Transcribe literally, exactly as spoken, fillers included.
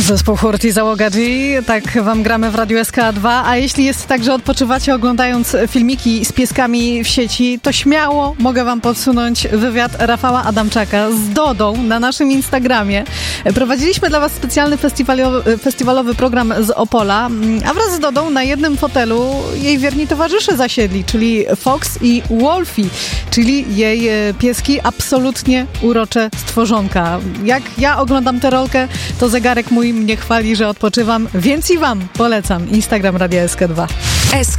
Zespół Hurt i Załoga G, tak wam gramy w Radiu S K dwa, a jeśli jest tak, że odpoczywacie oglądając filmiki z pieskami w sieci, to śmiało mogę wam podsunąć wywiad Rafała Adamczaka z Dodą na naszym Instagramie. Prowadziliśmy dla was specjalny festiwalowy, festiwalowy program z Opola, a wraz z Dodą na jednym fotelu jej wierni towarzysze zasiedli, czyli Fox i Wolfie, czyli jej pieski, absolutnie urocze stworzonka. Jak ja oglądam tę rolkę, to zegarek mój mnie chwali, że odpoczywam, więc i wam polecam Instagram Radia S K dwa. S